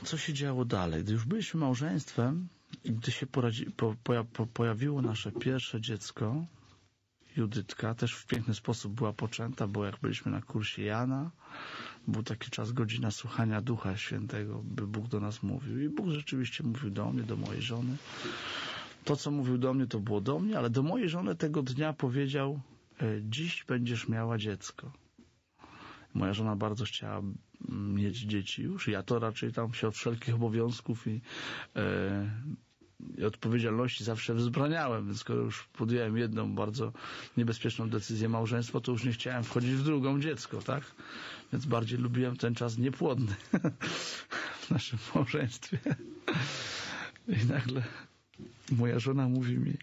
co się działo dalej? Gdy już byliśmy małżeństwem i gdy się pojawiło nasze pierwsze dziecko, Judytka, też w piękny sposób była poczęta, bo jak byliśmy na kursie Jana, był taki czas, godzina słuchania Ducha Świętego, by Bóg do nas mówił. I Bóg rzeczywiście mówił do mnie, do mojej żony. To, co mówił do mnie, to było do mnie, ale do mojej żony tego dnia powiedział: dziś będziesz miała dziecko. Moja żona bardzo chciała mieć dzieci już. Ja to raczej tam się od wszelkich obowiązków i odpowiedzialności zawsze wzbraniałem, więc skoro już podjąłem jedną bardzo niebezpieczną decyzję małżeństwa, to już nie chciałem wchodzić w drugą, dziecko, tak? Więc bardziej lubiłem ten czas niepłodny w naszym małżeństwie. I nagle moja żona mówi mi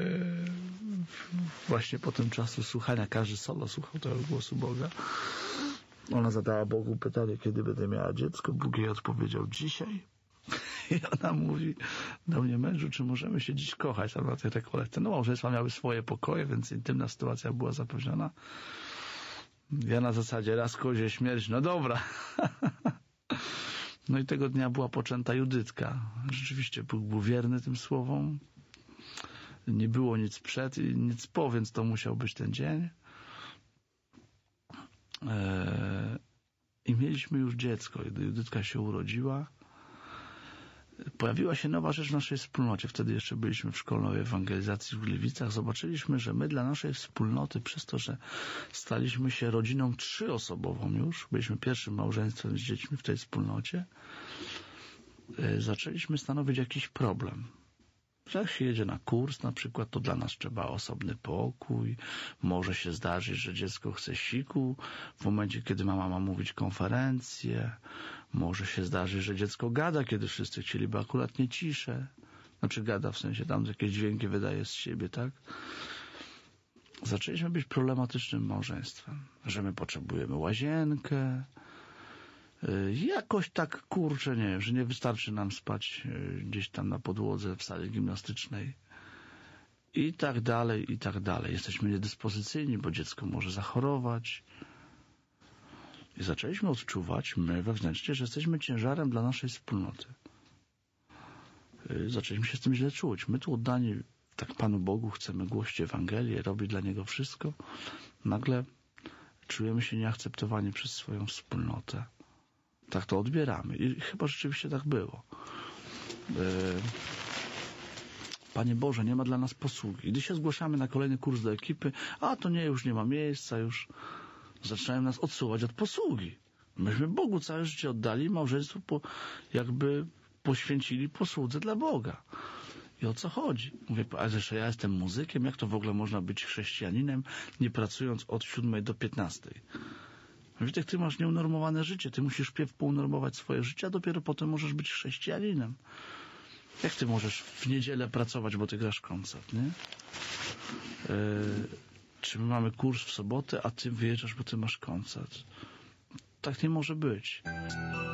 właśnie po tym czasu słuchania, każdy solo słuchał tego głosu Boga, ona zadała Bogu pytanie, kiedy będę miała dziecko. Bóg jej odpowiedział: dzisiaj. I ona mówi do mnie: mężu, czy możemy się dziś kochać tam na tej rekolekcji? No, małżeństwa miały swoje pokoje, więc intymna sytuacja była zapewniona. Ja na zasadzie raz kozie śmierć, no dobra. No i tego dnia była poczęta Judytka. Rzeczywiście Bóg był wierny tym słowom. Nie było nic przed i nic po, więc to musiał być ten dzień. I mieliśmy już dziecko. Gdy Judytka się urodziła, pojawiła się nowa rzecz w naszej wspólnocie. Wtedy jeszcze byliśmy w szkolnej ewangelizacji w Gliwicach. Zobaczyliśmy, że my dla naszej wspólnoty, przez to, że staliśmy się rodziną 3-osobową już, byliśmy pierwszym małżeństwem z dziećmi w tej wspólnocie, zaczęliśmy stanowić jakiś problem. Jak się jedzie na kurs na przykład, to dla nas trzeba osobny pokój. Może się zdarzyć, że dziecko chce siku w momencie, kiedy mama ma mówić konferencję. Może się zdarzyć, że dziecko gada, kiedy wszyscy chcieliby akurat nie ciszę. Znaczy gada w sensie tam jakieś dźwięki wydaje z siebie, tak? Zaczęliśmy być problematycznym małżeństwem, że my potrzebujemy łazienkę. Jakoś tak, kurczę, nie wiem, że nie wystarczy nam spać gdzieś tam na podłodze w sali gimnastycznej. I tak dalej, i tak dalej. Jesteśmy niedyspozycyjni, bo dziecko może zachorować. I zaczęliśmy odczuwać, my wewnętrznie, że jesteśmy ciężarem dla naszej wspólnoty. Zaczęliśmy się z tym źle czuć. My tu oddani tak Panu Bogu chcemy głosić Ewangelię, robić dla Niego wszystko. Nagle czujemy się nieakceptowani przez swoją wspólnotę. Tak to odbieramy. I chyba rzeczywiście tak było. Panie Boże, nie ma dla nas posługi. Gdy się zgłaszamy na kolejny kurs do ekipy, a to nie, już nie ma miejsca, już zaczynają nas odsuwać od posługi. Myśmy Bogu całe życie oddali, małżeństwo jakby poświęcili posłudze dla Boga. I o co chodzi? Mówię, a zresztą ja jestem muzykiem, jak to w ogóle można być chrześcijaninem, nie pracując od 7 do 15? Witek, ty masz nieunormowane życie, ty musisz wpierw pounormować swoje życie, a dopiero potem możesz być chrześcijaninem. Jak ty możesz w niedzielę pracować, bo ty grasz koncert, nie? Czy my mamy kurs w sobotę, a ty wyjeżdżasz, bo ty masz koncert? Tak nie może być.